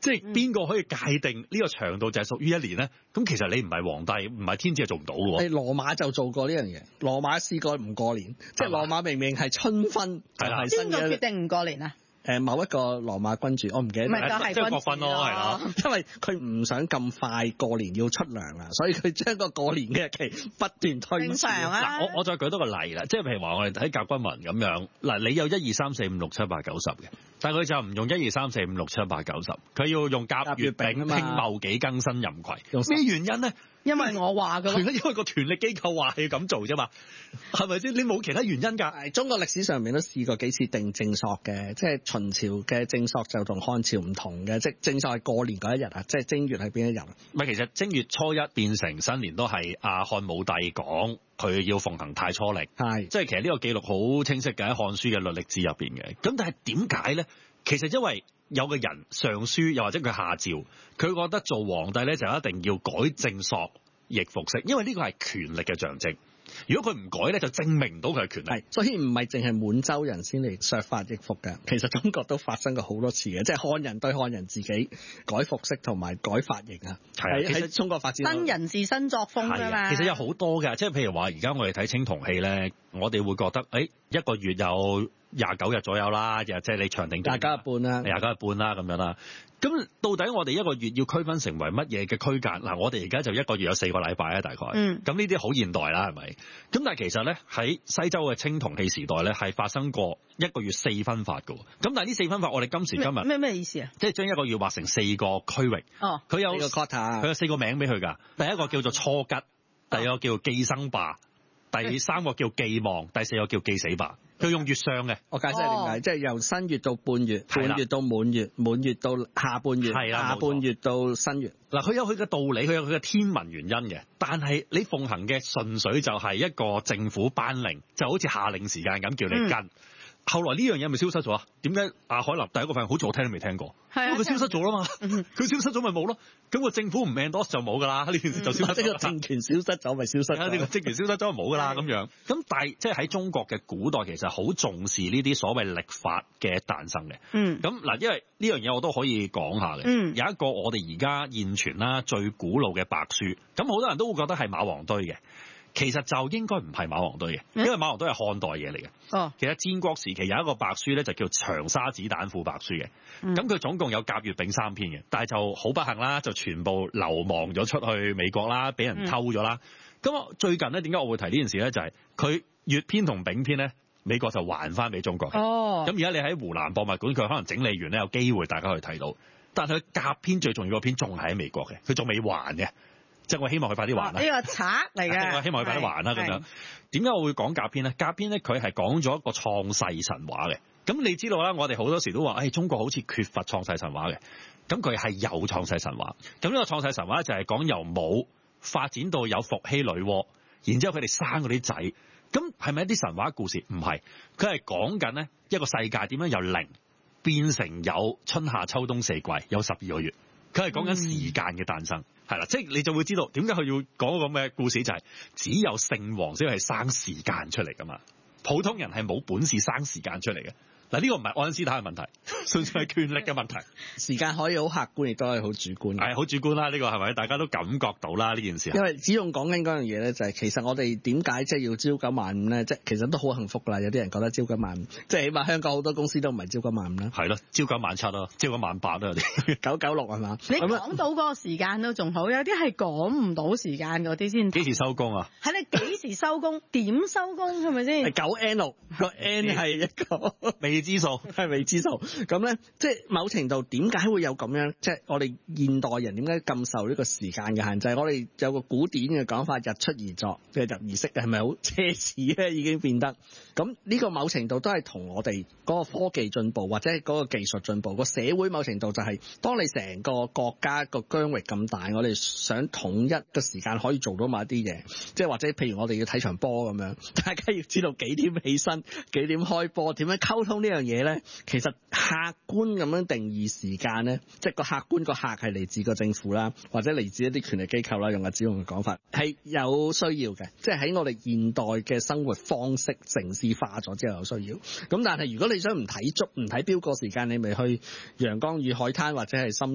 即係邊個可以界定呢個長度就係屬於一年咧？咁其實你唔係皇帝，唔係天子係做唔到嘅喎。 羅馬就做過呢樣嘢，羅馬試過唔過年，即係羅馬明明係春分， 係啦， 邊個決定唔過年啊？ 某一個羅馬君主，我唔記得。 咪就係即係國分咯，係啦。 因為佢唔想咁快過年要出糧啊，所以佢將個過年嘅日期不斷推遲。 正常啊！ 我再舉多個例啦，即係譬如話我哋睇甲骨文咁樣，嗱你有1、2、3、4、5、6、7、8、9、10嘅，但係佢就唔用1、2、3、4、5、6、7、8、9、10，佢要用甲、乙、丙、丁、戊、己、庚、辛、壬、癸。咩原因咧？ 因為我話㗎， 因為個權力機構話係要咁做啫嘛，係咪先？你冇其他原因㗎。 中國歷史上面都試過幾次定正朔嘅，即係秦朝嘅正朔就同漢朝唔同嘅，即係正朔係過年嗰一日啊，即係正月係邊一日？ 唔係，其實正月初一變成新年都係漢武帝講佢要奉行太初曆， 係即係其實呢個記錄好清晰嘅喺《漢書》嘅律曆志入邊嘅。咁但係點解咧？其實因為有個人上書，又或者佢下詔，佢覺得做皇帝咧就一定要改正朔易服飾，因為呢個係權力嘅象徵。如果佢唔改咧，就證明唔到佢係權力。 係，所以唔係淨係滿洲人先嚟削髮易服嘅，其實中國都發生過好多次嘅，即係漢人對漢人自己改服飾同埋改髮型啊。係喺中國發展新人事新作風㗎嘛。 其實有好多嘅，即係譬如話，而家我哋睇青銅器咧，我哋會覺得，一個月有29日左右啦，即係你長定短 29日半啦 ，29日半啦咁樣啦。咁到底我哋一個月要區分成為乜嘢嘅區間？嗱，我哋而家就一個月有4個禮拜啊，大概。咁呢啲好現代啦，係咪？咁但係其實咧喺西周嘅青銅器時代咧，係發生過一個月4分法嘅。咁但係呢4分法，我哋今時今日咩意思啊？ 即係將一個月劃成4個區域。 哦， 佢有 4個 quota， 佢有4個名俾佢㗎。第一個叫做初吉，第二個叫寄生霸，第三個叫寄望，第4個叫寄死霸。佢用月相嘅， 我解釋係點解，即係由新月到半月，半月到滿月，滿月到下半月，下半月到新月。 嗱，佢有佢嘅道理，佢有佢嘅天文原因嘅。但係你奉行嘅純粹就係一個政府頒令，就好似下令時間咁叫你跟。後來呢樣嘢咪消失咗啊？點解阿海立第一個發現好似我聽都未聽過？因為佢消失咗啦嘛，佢消失咗咪冇咯。咁個政府唔 endorse 就冇㗎啦，呢件事就消失咗。 即係個政權消失咗咪消失咗？ 呢個政權消失咗就冇㗎啦咁樣。咁但係即係喺中國嘅古代其實好重視呢啲所謂曆法嘅誕生嘅。咁嗱，因為呢樣嘢我都可以講下嘅。有一個我哋而家現存啦最古老嘅白書，咁好多人都會覺得係馬王堆嘅。其實就應該唔係馬王堆嘅，因為馬王堆係漢代嘢嚟嘅。其實戰國時期有一個白書咧，就叫長沙子彈庫白書嘅。咁佢總共有甲、乙、丙3篇嘅，但係就好不幸啦，就全部流亡咗出去美國啦，俾人偷咗啦。咁最近咧，點解我會提呢件事咧？就係佢乙篇同丙篇咧，美國就還翻俾中國。咁而家你喺湖南博物館，佢可能整理完咧，有機會大家去睇到。但係佢甲篇最重要嗰篇仲係喺美國嘅，佢仲未還嘅。即係我希望佢快啲還啦。 呢個賊嚟嘅。 我希望佢快啲還啦咁樣。點解我會講甲篇咧？甲篇咧佢係講咗一個創世神話嘅。咁你知道啦，我哋好多時都話，中國好似缺乏創世神話嘅。咁佢係有創世神話。咁呢個創世神話就係講由冇發展到有伏羲女媧，然之後佢哋生嗰啲仔。咁係咪一啲神話故事？唔係，佢係講緊呢一個世界點樣由零變成有春夏秋冬4季，有12個月。佢係講緊時間嘅誕生。係啦，即係你就會知道點解佢要講個咁嘅故事，就係只有聖王先係生時間出嚟噶嘛，普通人係冇本事生時間出嚟嘅。嗱，呢個唔係愛因斯坦嘅問題，純粹係權力嘅問題。 時間可以好客觀，亦都係好主觀。 係好主觀啦，呢個係咪？大家都感覺到啦呢件事。 因為子勇講緊嗰樣嘢咧，就係其實我哋點解即係要朝九晚五咧？即係其實都好幸福㗎啦。有啲人覺得朝九晚五，即係起碼香港好多公司都唔係朝九晚五啦。 係咯，朝九晚7啦，朝九晚8啦 ，996係嘛？ 你講到嗰個時間都仲好，有啲係講唔到時間嗰啲先。 幾時收工啊？ 係你幾時收工？點收工係咪先？ 係9N6個 N 係一個未知數， 係未知數。咁咧，即係某程度點解會有咁樣？即係我哋現代人點解咁受呢個時間嘅限制？我哋有個古典嘅講法，日出而作嘅日而息，係咪好奢侈咧？已經變得咁呢個某程度都係同我哋嗰個科技進步或者係嗰個技術進步，個社會某程度就係當你成個國家個疆域咁大，我哋想統一個時間可以做到某一啲嘢，即係或者譬如我哋要睇場波咁樣，大家要知道幾點起身、幾點開波、點樣溝通呢樣嘢咧。其實客觀咁樣定義時間咧，即係個客觀個客係嚟自個政府啦，或者嚟自一啲權力機構啦，用阿子勇嘅講法係有需要嘅，即係喺我哋現代嘅生活方式城市化咗之後有需要。咁但係如果你想唔睇足、唔睇標個時間，你咪去陽光與海灘或者係深